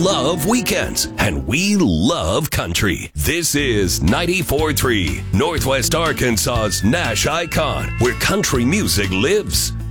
love weekends, and we love country. This is 94.3, Northwest Arkansas's Nash Icon, where country music lives.